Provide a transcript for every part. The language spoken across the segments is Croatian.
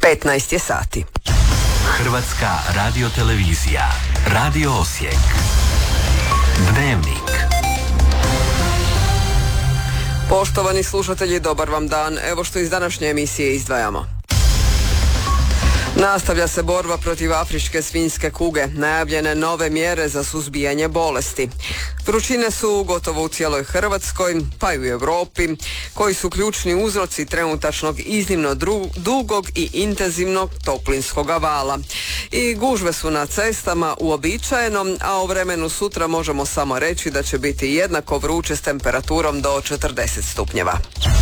15 je sati. Hrvatska radiotelevizija, Radio Osijek, Dnevnik. Poštovani slušatelji, dobar vam dan. Evo što iz današnje emisije izdvajamo. Nastavlja se borba protiv afričke svinjske kuge, najavljene nove mjere za suzbijanje bolesti. Vrućine su gotovo u cijeloj Hrvatskoj, pa i u Europi, koji su ključni uzroci trenutačnog iznimno dugog i intenzivnog toplinskog vala. I gužve su na cestama uobičajeno, a o vremenu sutra možemo samo reći da će biti jednako vruće s temperaturom do 40 stupnjeva.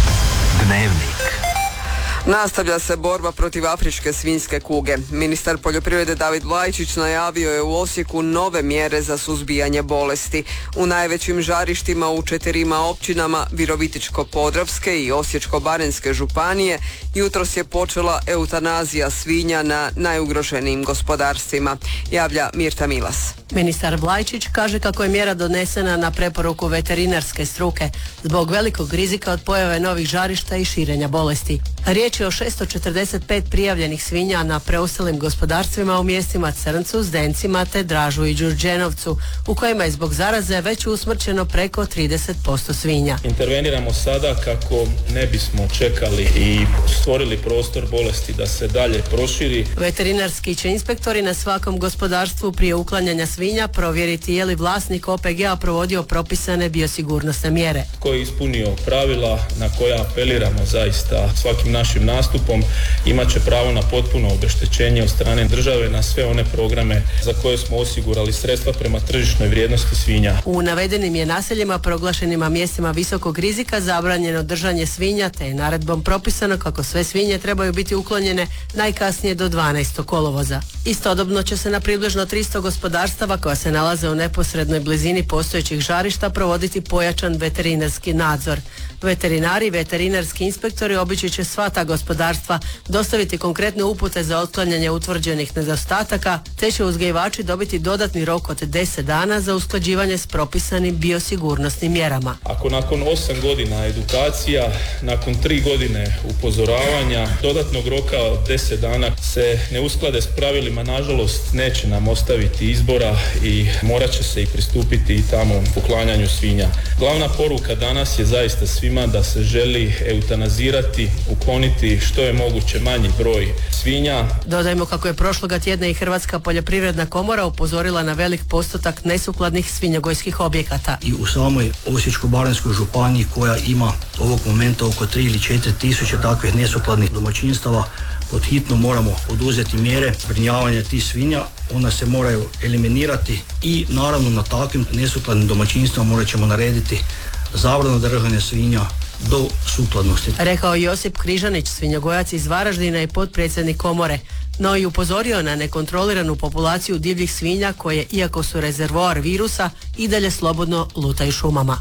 Dnevnik. Nastavlja se borba protiv afričke svinjske kuge. Ministar poljoprivrede David Vlajčić najavio je u Osijeku nove mjere za suzbijanje bolesti. U najvećim žarištima u 4 općinama Virovitičko-podravske i Osječko-baranjske županije jutros je počela eutanazija svinja na najugroženijim gospodarstvima, javlja Mirta Milas. Ministar Vlajčić kaže kako je mjera donesena na preporuku veterinarske struke zbog velikog rizika od pojave novih žarišta i širenja bolesti. Riječ je o 645 prijavljenih svinja na preostalim gospodarstvima u mjestima Crncu, Zdencima te Dražu i Đurđenovcu, u kojima je zbog zaraze već usmrćeno preko 30% svinja. Interveniramo sada kako ne bismo čekali i stvorili prostor bolesti da se dalje proširi. Veterinarski će inspektori na svakom gospodarstvu prije uklanjanja svinja provjeriti je li vlasnik OPG-a provodio propisane biosigurnosne mjere. Koji je ispunio pravila na koja apeliramo zaista svakim našim nastupom, imat će pravo na potpuno obeštećenje od strane države na sve one programe za koje smo osigurali sredstva prema tržišnoj vrijednosti svinja. U navedenim je naseljima proglašenima mjestima visokog rizika zabranjeno držanje svinja, te je naredbom propisano kako sve svinje trebaju biti uklonjene najkasnije do 12. kolovoza. Istodobno će se na približno 300 gospodarstava koja se nalaze u neposrednoj blizini postojećih žarišta provoditi pojačan veterinarski nadzor. Veterinari i veterinarski inspektori obići će sva ta gospodarstva, dostaviti konkretne upute za otklanjanje utvrđenih nedostataka, te će uzgajivači dobiti dodatni rok od 10 dana za usklađivanje s propisanim biosigurnosnim mjerama. Ako nakon 8 godina edukacija, nakon 3 godine upozoravanja, dodatnog roka od 10 dana se ne usklade s pravilima, nažalost neće nam ostaviti izbora i morat će se i pristupiti i tamo uklanjanju svinja. Glavna poruka danas je zaista svima da se želi eutanazirati, ukloniti što je moguće manji broj svinja. Dodajmo kako je prošloga tjedna i Hrvatska poljoprivredna komora upozorila na velik postotak nesukladnih svinjogojskih objekata. I u samoj Osječko-baranjskoj županiji, koja ima ovog momenta oko 3 ili 4 tisuće takvih nesukladnih domaćinstava, pod hitno moramo poduzeti mjere zbrinjavanja tih svinja. Ona se moraju eliminirati i naravno na takvim nesukladnim domaćinstvima morat ćemo narediti zabranu držanja svinja do sukladnosti. Rekao Josip Križanić, svinjogojac iz Varaždina i potpredsjednik komore, no i upozorio na nekontroliranu populaciju divljih svinja koje, iako su rezervoar virusa, i dalje slobodno lutaju šumama.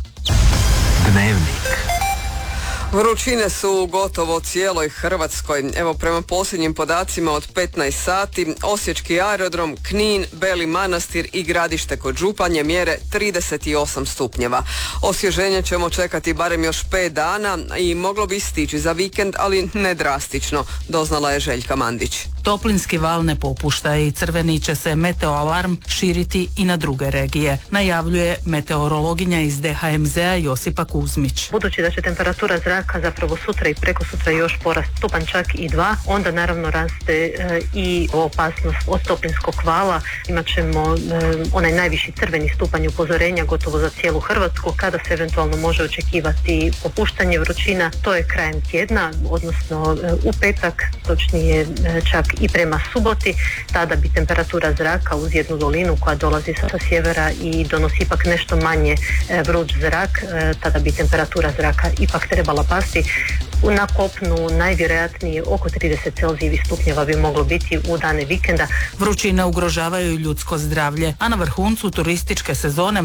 Dnevnik. Vrućine su gotovo cijeloj Hrvatskoj. Evo, prema posljednjim podacima od 15 sati, Osječki aerodrom, Knin, Beli Manastir i Gradište kod Županje mjere 38 stupnjeva. Osvježenje ćemo čekati barem još 5 dana i moglo bi stići za vikend, ali ne drastično, doznala je Željka Mandić. Toplinski val ne popušta i crveni će se meteoalarm širiti i na druge regije, najavljuje meteorologinja iz DHMZ-a Josipa Kuzmić. Budući da će temperatura zraka zapravo sutra i preko sutra još porast stupanj čak i 2, onda naravno raste i opasnost od toplinskog vala. Imat ćemo onaj najviši crveni stupanj upozorenja gotovo za cijelu Hrvatsku, kada se eventualno može očekivati popuštanje vrućina. To je krajem tjedna, odnosno u petak, točnije čak i prema suboti. Tada bi temperatura zraka uz jednu dolinu koja dolazi sa sjevera i donosi ipak nešto manje vruć zrak, tada bi temperatura zraka ipak trebala pasti. Na kopnu najvjerojatnije oko 30 celzijevih stupnjeva bi moglo biti u dane vikenda. Vrućine ugrožavaju ljudsko zdravlje, a na vrhuncu turističke sezone